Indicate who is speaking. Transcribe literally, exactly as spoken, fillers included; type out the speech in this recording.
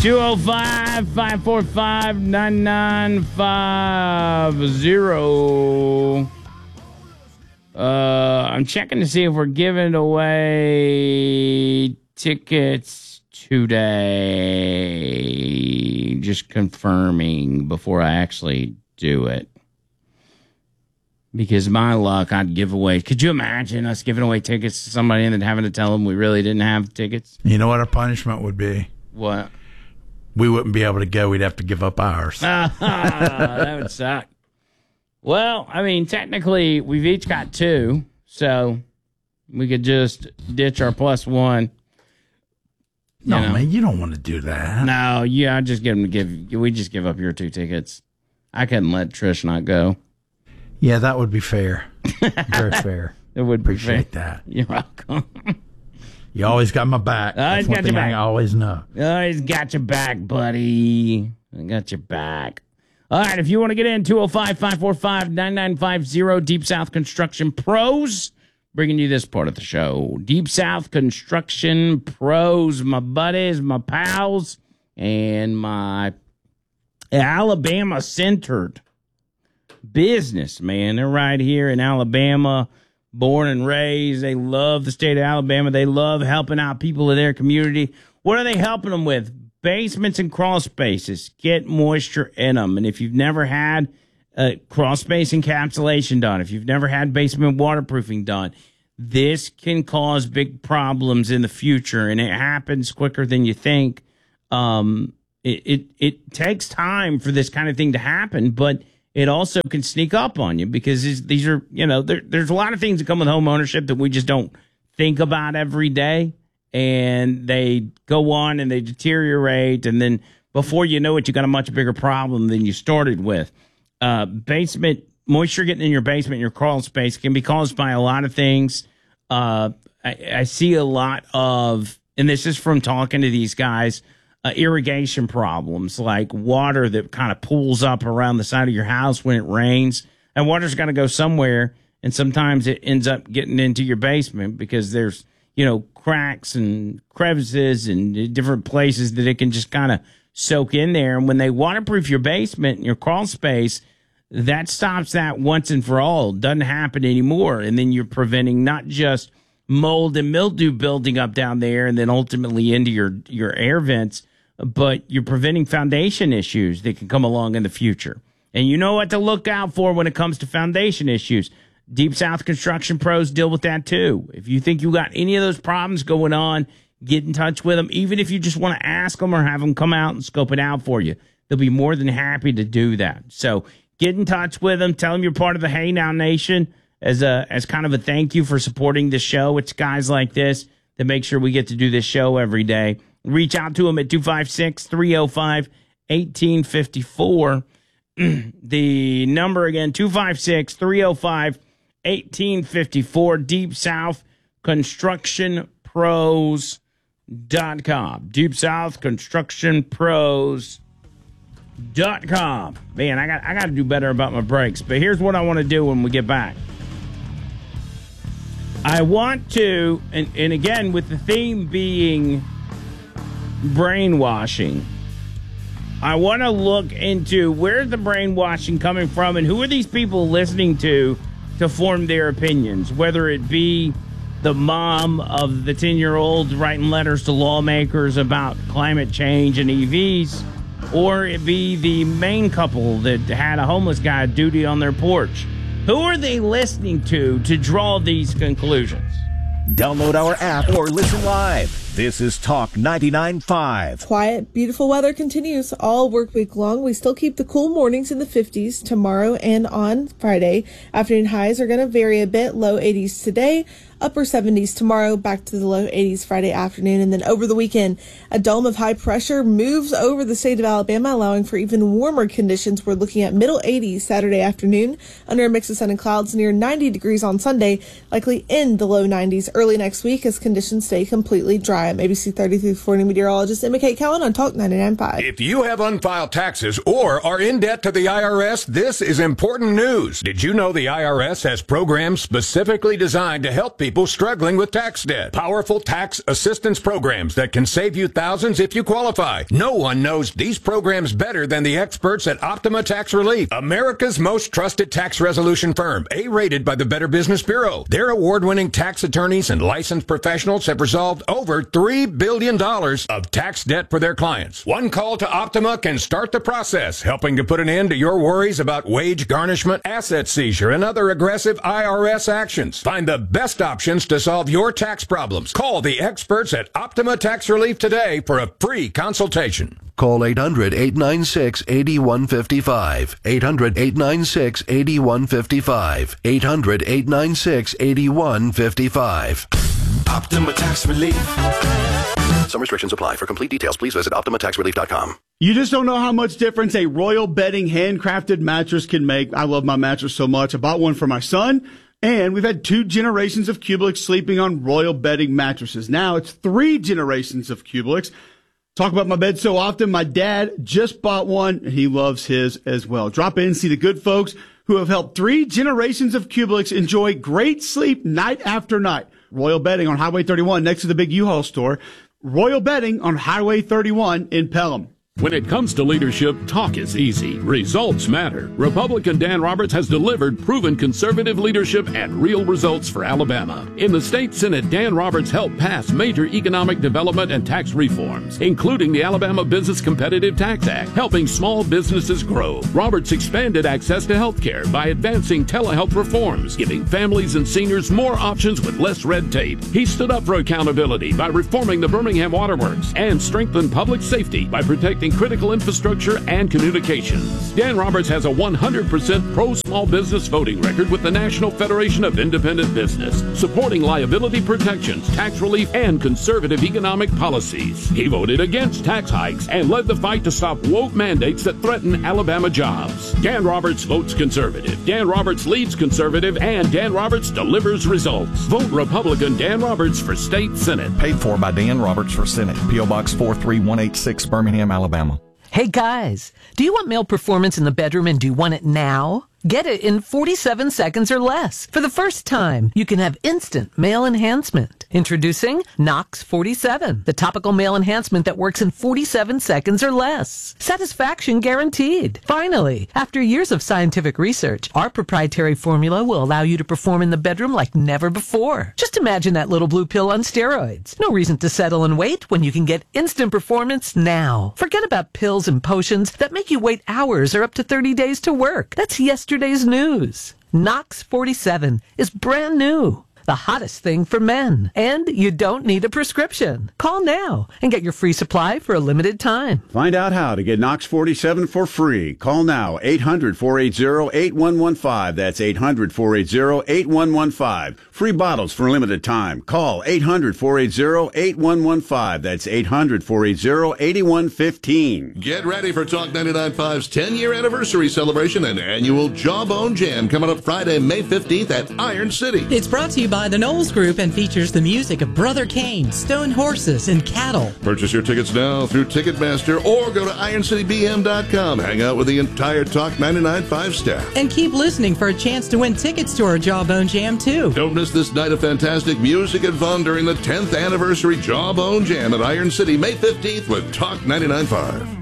Speaker 1: two oh five, five four five, nine nine five oh. Uh, I'm checking to see if we're giving away tickets today. Just confirming before I actually do it. Because my luck, I'd give away. Could you imagine us giving away tickets to somebody and then having to tell them we really didn't have tickets?
Speaker 2: You know what our punishment would be?
Speaker 1: What?
Speaker 2: We wouldn't be able to go. We'd have to give up ours.
Speaker 1: That would suck. Well, I mean, technically, we've each got two, so we could just ditch our plus one.
Speaker 2: No,
Speaker 1: know?
Speaker 2: man, you don't want to do that.
Speaker 1: No, yeah, I just give them to give. We just give up your two tickets. I couldn't let Trish not go.
Speaker 2: Yeah, that would be fair. Very fair.
Speaker 1: It would
Speaker 2: Appreciate
Speaker 1: be fair.
Speaker 2: that.
Speaker 1: You're welcome.
Speaker 2: You always got my back.
Speaker 1: Always
Speaker 2: That's
Speaker 1: got
Speaker 2: one thing
Speaker 1: your
Speaker 2: I
Speaker 1: back.
Speaker 2: always know.
Speaker 1: Always got your back, buddy. I got your back. All right, if you want to get in, two oh five, five four five, nine nine five oh, Deep South Construction Pros, bringing you this part of the show. Deep South Construction Pros, my buddies, my pals, and my Alabama-centered business, man. They're right here in Alabama, born and raised. They love the state of Alabama. They love helping out people in their community. What are they helping them with? Basements and crawl spaces. Get moisture in them. And if you've never had a crawl space encapsulation done, if you've never had basement waterproofing done, this can cause big problems in the future, and it happens quicker than you think. Um, it, it, it takes time for this kind of thing to happen, but it also can sneak up on you because these, these are, you know, there, there's a lot of things that come with home ownership that we just don't think about every day. And they go on and they deteriorate. And then before you know it, you got a much bigger problem than you started with. Uh, basement, moisture getting in your basement, your crawl space can be caused by a lot of things. Uh, I, I see a lot of, and this is from talking to these guys, uh, irrigation problems, like water that kind of pools up around the side of your house when it rains. And water's got to go somewhere. And sometimes it ends up getting into your basement because there's, you know, cracks and crevices and different places that it can just kind of soak in there. And when they waterproof your basement and your crawl space, that stops that once and for all. It doesn't happen anymore. And then you're preventing not just mold and mildew building up down there and then ultimately into your, your air vents, but you're preventing foundation issues that can come along in the future. And you know what to look out for when it comes to foundation issues. Deep South Construction Pros deal with that too. If you think you got any of those problems going on, get in touch with them. Even if you just want to ask them or have them come out and scope it out for you, they'll be more than happy to do that. So get in touch with them. Tell them you're part of the Hey Now Nation as a as kind of a thank you for supporting the show. It's guys like this that make sure we get to do this show every day. Reach out to them at two five six, three oh five, one eight five four. The number again, two five six, three oh five, eighteen fifty-four, Deep South Construction Pros dot com. Deep South Construction Pros dot com. Man, I got I got to do better about my breaks. But here's what I want to do when we get back. I want to, and, and again, with the theme being brainwashing, I want to look into where's the brainwashing coming from and who are these people listening to to form their opinions, whether it be the mom of the ten-year-old writing letters to lawmakers about climate change and E Vs, or it be the main couple that had a homeless guy duty on their porch. Who are they listening to to draw these conclusions?
Speaker 3: Download our app or listen live. This is Talk ninety-nine point five.
Speaker 4: Quiet, beautiful weather continues all work week long. We still keep the cool mornings in the fifties tomorrow and on Friday. Afternoon highs are going to vary a bit. Low eighties today, upper seventies tomorrow, back to the low eighties Friday afternoon. And then over the weekend, a dome of high pressure moves over the state of Alabama, allowing for even warmer conditions. We're looking at middle eighties Saturday afternoon, under a mix of sun and clouds, near ninety degrees on Sunday, likely in the low nineties early next week as conditions stay completely dry. I'm A B C thirty-three forty meteorologist Emma Kate Cowan on Talk ninety-nine point five.
Speaker 5: If you have unfiled taxes or are in debt to the I R S, this is important news. Did you know the I R S has programs specifically designed to help people people struggling with tax debt. Powerful tax assistance programs that can save you thousands if you qualify. No one knows these programs better than the experts at Optima Tax Relief, America's most trusted tax resolution firm, A-rated by the Better Business Bureau. Their award-winning tax attorneys and licensed professionals have resolved over three billion dollars of tax debt for their clients. One call to Optima can start the process, helping to put an end to your worries about wage garnishment, asset seizure, and other aggressive I R S actions. Find the best options to solve your tax problems. Call the experts at Optima Tax Relief today for a free consultation.
Speaker 6: Call eight hundred, eight nine six, eight one five five. eight hundred, eight nine six, eight one five five. eight hundred, eight nine six, eight one five five.
Speaker 7: Optima Tax Relief.
Speaker 6: Some restrictions apply. For complete details, please visit Optima Tax Relief dot com.
Speaker 8: You just don't know how much difference a Royal Bedding handcrafted mattress can make. I love my mattress so much. I bought one for my son, and we've had two generations of Cubelix sleeping on Royal Bedding mattresses. Now it's three generations of Cubelix. Talk about my bed so often. My dad just bought one, and he loves his as well. Drop in and see the good folks who have helped three generations of Cubelix enjoy great sleep night after night. Royal Bedding on Highway thirty-one next to the big U-Haul store. Royal Bedding on Highway thirty-one in Pelham.
Speaker 9: When it comes to leadership, talk is easy. Results matter. Republican Dan Roberts has delivered proven conservative leadership and real results for Alabama. In the state Senate, Dan Roberts helped pass major economic development and tax reforms, including the Alabama Business Competitive Tax Act, helping small businesses grow. Roberts expanded access to health care by advancing telehealth reforms, giving families and seniors more options with less red tape. He stood up for accountability by reforming the Birmingham Waterworks and strengthened public safety by protecting critical infrastructure and communications. Dan Roberts has a one hundred percent pro-small business voting record with the National Federation of Independent Business, supporting liability protections, tax relief, and conservative economic policies. He voted against tax hikes and led the fight to stop woke mandates that threaten Alabama jobs. Dan Roberts votes conservative. Dan Roberts leads conservative, and Dan Roberts delivers results. Vote Republican Dan Roberts for State Senate.
Speaker 10: Paid for by Dan Roberts for Senate. P O Box four three one eight six, Birmingham, Alabama.
Speaker 11: Hey guys, do you want male performance in the bedroom and do you want it now? Get it in forty-seven seconds or less. For the first time, you can have instant male enhancement. Introducing Nox forty-seven, the topical male enhancement that works in forty-seven seconds or less. Satisfaction guaranteed. Finally, after years of scientific research, our proprietary formula will allow you to perform in the bedroom like never before. Just imagine that little blue pill on steroids. No reason to settle and wait when you can get instant performance now. Forget about pills and potions that make you wait hours or up to thirty days to work. That's yesterday's news. Nox forty-seven is brand new. The hottest thing for men. And you don't need a prescription. Call now and get your free supply for a limited time.
Speaker 12: Find out how to get Nox forty-seven for free. Call now, eight hundred, four eight zero, eight one one five. That's eight hundred, four eight zero, eight one one five. Free bottles for a limited time. Call eight hundred, four eight zero, eight one one five. That's eight hundred, four eight zero, eight one one five.
Speaker 13: Get ready for Talk ninety-nine point five's ten-year anniversary celebration and annual Jawbone Jam coming up Friday, May fifteenth at Iron City.
Speaker 14: It's brought to you by the Knowles Group and features the music of Brother Kane, Stone Horses, and Cattle.
Speaker 13: Purchase your tickets now through Ticketmaster or go to iron city b m dot com. Hang out with the entire Talk ninety-nine point five staff.
Speaker 14: And keep listening for a chance to win tickets to our Jawbone Jam, too.
Speaker 13: Don't miss this night of fantastic music and fun during the tenth anniversary Jawbone Jam at Iron City, May fifteenth with Talk ninety-nine point five.